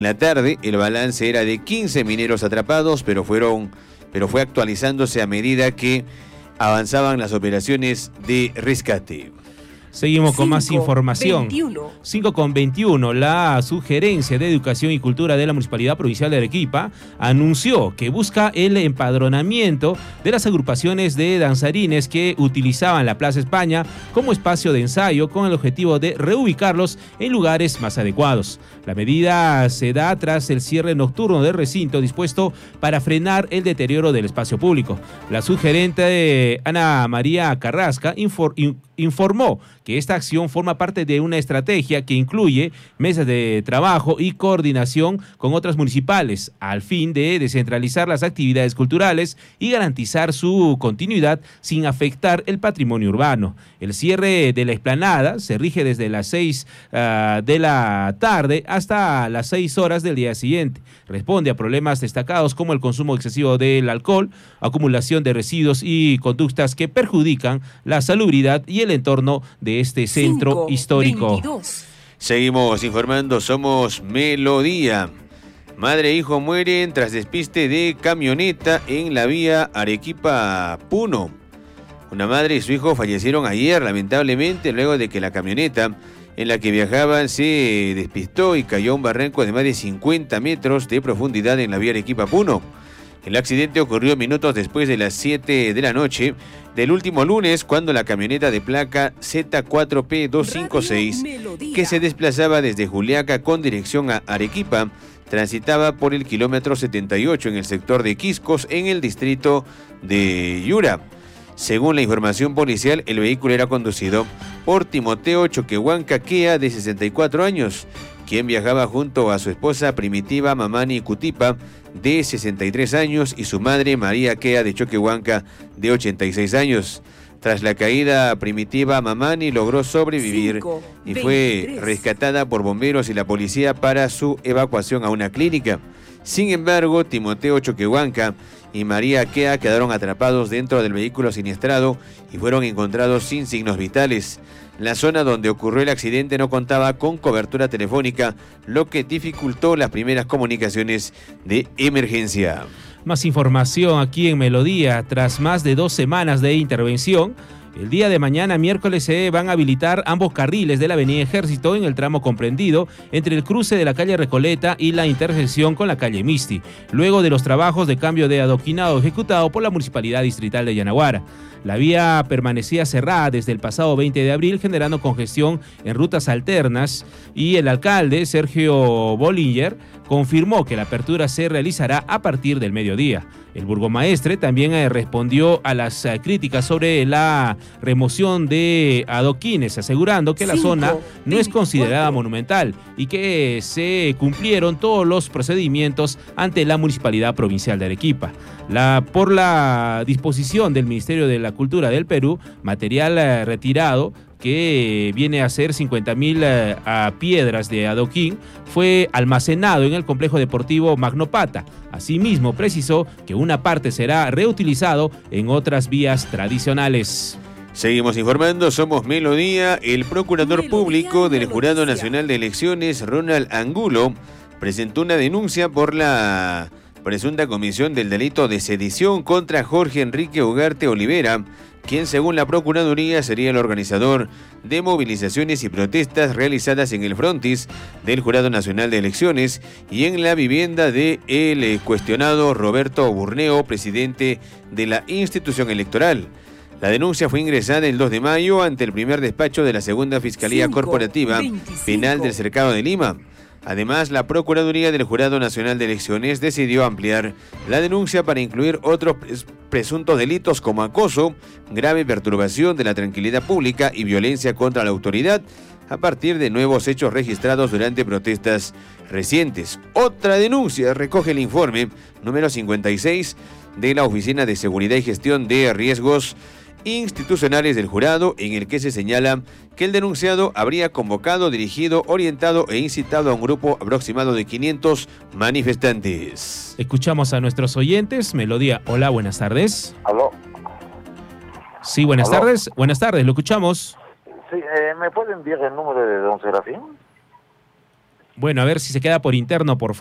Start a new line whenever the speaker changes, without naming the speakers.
la tarde el balance era de 15 mineros atrapados, pero fue actualizándose a medida que avanzaban las operaciones de rescate.
Seguimos con más información. 5:21. La Sugerencia de Educación y Cultura de la Municipalidad Provincial de Arequipa anunció que busca el empadronamiento de las agrupaciones de danzarines que utilizaban la Plaza España como espacio de ensayo con el objetivo de reubicarlos en lugares más adecuados. La medida se da tras el cierre nocturno del recinto dispuesto para frenar el deterioro del espacio público. La sugerente Ana María Carrasca informó que esta acción forma parte de una estrategia que incluye mesas de trabajo y coordinación con otras municipales al fin de descentralizar las actividades culturales y garantizar su continuidad sin afectar el patrimonio urbano. El cierre de la explanada se rige desde las 6 de la tarde hasta las 6 horas del día siguiente. Responde a problemas destacados como el consumo excesivo del alcohol, acumulación de residuos y conductas que perjudican la salubridad y el entorno de este centro histórico.
22.
Seguimos informando, somos Melodía. Madre e hijo mueren tras despiste de camioneta en la vía Arequipa-Puno. Una madre y su hijo fallecieron ayer, lamentablemente, luego de que la camioneta en la que viajaban se despistó y cayó a un barranco de más de 50 metros de profundidad en la vía Arequipa-Puno. El accidente ocurrió minutos después de las 7 de la noche del último lunes, cuando la camioneta de placa Z4P256, que se desplazaba desde Juliaca con dirección a Arequipa, transitaba por el kilómetro 78 en el sector de Quiscos, en el distrito de Yura. Según la información policial, el vehículo era conducido por Timoteo Choquehuanca Quea, de 64 años, quien viajaba junto a su esposa Primitiva Mamani Cutipa, de 63 años, y su madre María Quea de Choquehuanca, de 86 años. Tras la caída, Primitiva Mamani logró sobrevivir y fue rescatada por bomberos y la policía para su evacuación a una clínica. Sin embargo, Timoteo Choquehuanca y María Quea quedaron atrapados dentro del vehículo siniestrado y fueron encontrados sin signos vitales. La zona donde ocurrió el accidente no contaba con cobertura telefónica, lo que dificultó las primeras comunicaciones de emergencia.
Más información aquí en Melodía. Tras más de 2 semanas de intervención, el día de mañana, miércoles, se van a habilitar ambos carriles de la avenida Ejército en el tramo comprendido entre el cruce de la calle Recoleta y la intersección con la calle Misti, luego de los trabajos de cambio de adoquinado ejecutado por la Municipalidad Distrital de Yanaguara. La vía permanecía cerrada desde el pasado 20 de abril, generando congestión en rutas alternas, y el alcalde, Sergio Bollinger, confirmó que la apertura se realizará a partir del mediodía. El burgomaestre también respondió a las críticas sobre la remoción de adoquines, asegurando que la zona no es considerada monumental y que se cumplieron todos los procedimientos ante la Municipalidad Provincial de Arequipa. Por la disposición del Ministerio de la Cultura del Perú, material retirado, que viene a ser 50,000 piedras de adoquín, fue almacenado en el complejo deportivo Magnopata. Asimismo, precisó que una parte será reutilizado en otras vías tradicionales.
Seguimos informando, somos Melodía. El procurador público del Jurado Nacional de Elecciones, Ronald Angulo, presentó una denuncia por la presunta comisión del delito de sedición contra Jorge Enrique Ugarte Olivera, quien según la Procuraduría sería el organizador de movilizaciones y protestas realizadas en el frontis del Jurado Nacional de Elecciones y en la vivienda de el cuestionado Roberto Burneo, presidente de la institución electoral. La denuncia fue ingresada el 2 de mayo ante el primer despacho de la Segunda Fiscalía Corporativa Penal del Cercado de Lima. Además, la Procuraduría del Jurado Nacional de Elecciones decidió ampliar la denuncia para incluir otros presuntos delitos como acoso, grave perturbación de la tranquilidad pública y violencia contra la autoridad, a partir de nuevos hechos registrados durante protestas recientes. Otra denuncia recoge el informe número 56 de la Oficina de Seguridad y Gestión de Riesgos Institucionales del Jurado, en el que se señala que el denunciado habría convocado, dirigido, orientado e incitado a un grupo aproximado de 500 manifestantes.
Escuchamos a nuestros oyentes. Melodía, hola, buenas tardes.
¿Aló?
Sí, buenas tardes. Buenas tardes, lo escuchamos.
Sí, ¿me puede enviar el número de don Serafín?
Bueno, a ver si se queda por interno, por